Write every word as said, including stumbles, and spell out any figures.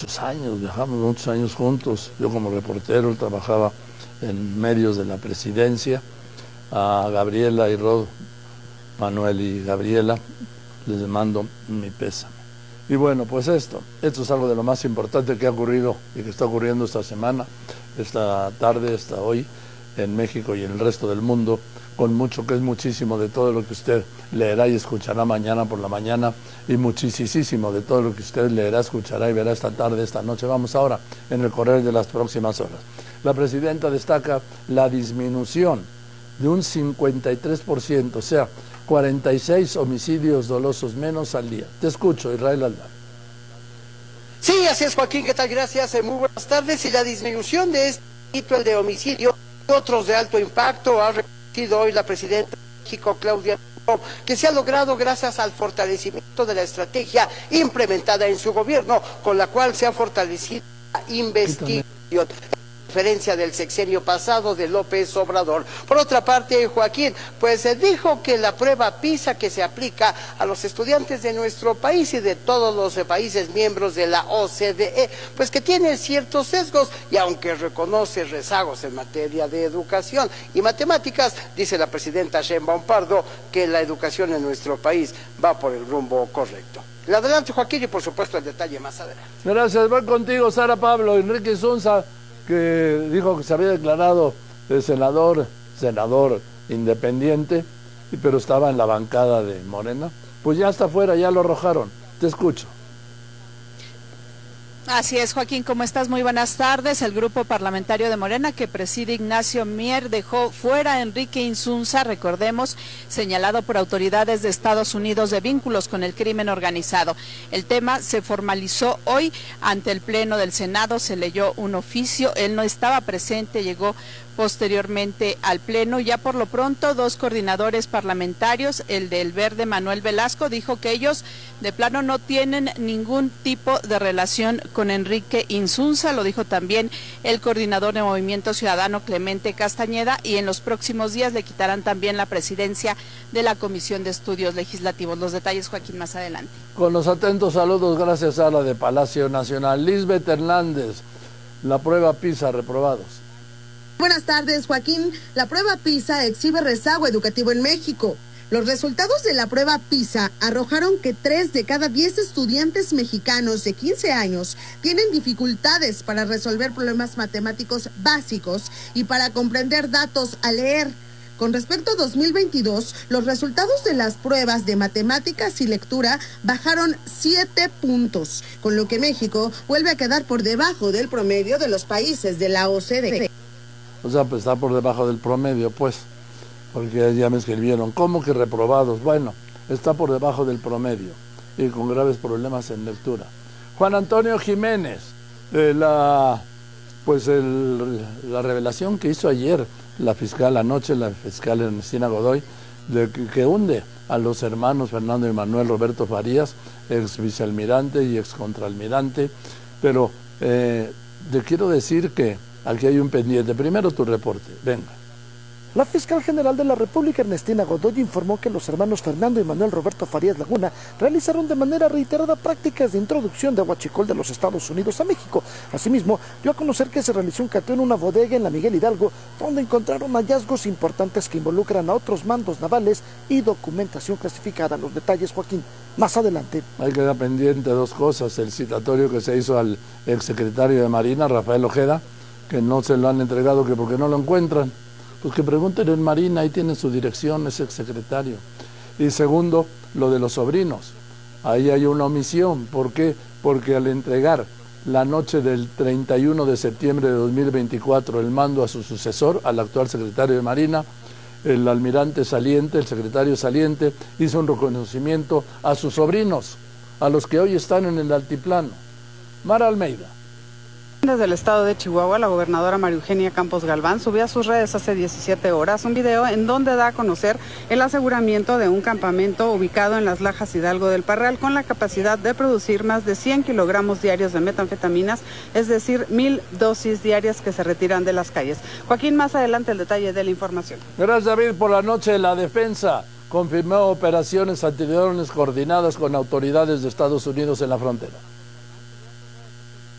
muchos años, viajamos muchos años juntos. Yo como reportero, él trabajaba en medios de la presidencia. A Gabriela y Rod, Manuel y Gabriela, les mando mi pésame. Y bueno, pues esto, esto es algo de lo más importante que ha ocurrido y que está ocurriendo esta semana, esta tarde, esta hoy, en México y en el resto del mundo, con mucho que es muchísimo de todo lo que usted leerá y escuchará mañana por la mañana, y muchísimo de todo lo que usted leerá, escuchará y verá esta tarde, esta noche. Vamos ahora en el correr de las próximas horas. La presidenta destaca la disminución de un cincuenta y tres por ciento, o sea, cuarenta y seis homicidios dolosos menos al día. Te escucho, Israel Aldana. Sí, así es, Joaquín, ¿qué tal? Gracias, eh, muy buenas tardes. Y la disminución de este delito, el de homicidio y otros de alto impacto, ha reconocido hoy la presidenta de México, Claudia Sheinbaum, que se ha logrado gracias al fortalecimiento de la estrategia implementada en su gobierno, con la cual se ha fortalecido la investigación. Diferencia del sexenio pasado de López Obrador. Por otra parte, Joaquín, pues se dijo que la prueba PISA que se aplica a los estudiantes de nuestro país y de todos los países miembros de la O C D E, pues que tiene ciertos sesgos, y aunque reconoce rezagos en materia de educación y matemáticas, dice la presidenta Sheinbaum Pardo que la educación en nuestro país va por el rumbo correcto. El adelante, Joaquín, y por supuesto el detalle más adelante. Gracias, voy contigo, Sara Pablo. Enrique Insunza, que dijo que se había declarado el senador, senador independiente, pero estaba en la bancada de Morena, pues ya está afuera, ya lo arrojaron. Te escucho. Así es, Joaquín, ¿cómo estás? Muy buenas tardes. El grupo parlamentario de Morena que preside Ignacio Mier dejó fuera a Enrique Insunza, recordemos, señalado por autoridades de Estados Unidos de vínculos con el crimen organizado. El tema se formalizó hoy ante el Pleno del Senado, se leyó un oficio, él no estaba presente, llegó posteriormente al Pleno. Ya por lo pronto, dos coordinadores parlamentarios, el del Verde, Manuel Velasco, dijo que ellos de plano no tienen ningún tipo de relación con Enrique Insunza, lo dijo también el coordinador de Movimiento Ciudadano, Clemente Castañeda, y en los próximos días le quitarán también la presidencia de la Comisión de Estudios Legislativos. Los detalles, Joaquín, más adelante. Con los atentos saludos, gracias a la de Palacio Nacional. Lisbeth Hernández, la prueba PISA, reprobados. Buenas tardes, Joaquín. La prueba PISA exhibe rezago educativo en México. Los resultados de la prueba PISA arrojaron que tres de cada diez estudiantes mexicanos de quince años tienen dificultades para resolver problemas matemáticos básicos y para comprender datos al leer. Con respecto a dos mil veintidós, los resultados de las pruebas de matemáticas y lectura bajaron siete puntos, con lo que México vuelve a quedar por debajo del promedio de los países de la O C D E. O sea, pues está por debajo del promedio, pues, porque ya me escribieron, ¿cómo que reprobados? Bueno, está por debajo del promedio y con graves problemas en lectura. Juan Antonio Jiménez, eh, la, pues el, la revelación que hizo ayer la fiscal anoche, la fiscal Ernestina Godoy, de que, que hunde a los hermanos Fernando y Manuel Roberto Farías, ex vicealmirante y ex contraalmirante, pero eh, te quiero decir que aquí hay un pendiente. Primero tu reporte, venga. La fiscal general de la República, Ernestina Godoy, informó que los hermanos Fernando y Manuel Roberto Farías Laguna realizaron de manera reiterada prácticas de introducción de huachicol de los Estados Unidos a México. Asimismo, dio a conocer que se realizó un cateo en una bodega en la Miguel Hidalgo, donde encontraron hallazgos importantes que involucran a otros mandos navales y documentación clasificada. Los detalles, Joaquín, más adelante. Hay que dar pendiente dos cosas: el citatorio que se hizo al exsecretario de Marina, Rafael Ojeda, que no se lo han entregado, que porque no lo encuentran. Pues que pregunten en Marina, ahí tienen su dirección, ese exsecretario. Y segundo, lo de los sobrinos. Ahí hay una omisión. ¿Por qué? Porque al entregar la noche del treinta y uno de septiembre de dos mil veinticuatro el mando a su sucesor, al actual secretario de Marina, el almirante saliente, el secretario saliente, hizo un reconocimiento a sus sobrinos, a los que hoy están en el altiplano. Mara Almeida. Desde el estado de Chihuahua, la gobernadora María Eugenia Campos Galván subió a sus redes hace diecisiete horas un video en donde da a conocer el aseguramiento de un campamento ubicado en las Lajas Hidalgo del Parral con la capacidad de producir más de cien kilogramos diarios de metanfetaminas, es decir, mil dosis diarias que se retiran de las calles. Joaquín, más adelante el detalle de la información. Gracias, David. Por la noche, la defensa confirmó operaciones antidrones coordinadas con autoridades de Estados Unidos en la frontera.